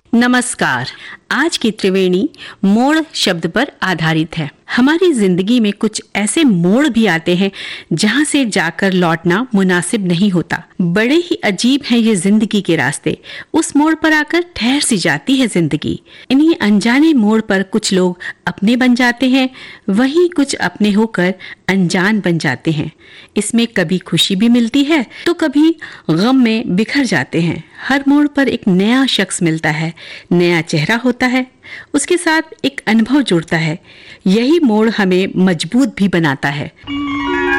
नमस्कार। आज की त्रिवेणी मोड़ शब्द पर आधारित है। हमारी जिंदगी में कुछ ऐसे मोड़ भी आते हैं जहां से जाकर लौटना मुनासिब नहीं होता। बड़े ही अजीब हैं ये जिंदगी के रास्ते। उस मोड़ पर आकर ठहर सी जाती है जिंदगी। इन्हीं अनजाने मोड़ पर कुछ लोग अपने बन जाते हैं, वहीं कुछ अपने होकर अनजान बन जाते हैं। इसमें कभी खुशी भी मिलती है तो कभी गम में बिखर जाते हैं। हर मोड़ पर एक नया शख्स मिलता है, नया चेहरा होता है, उसके साथ एक अनुभव जुड़ता है। यही मोड़ हमें मजबूत भी बनाता है।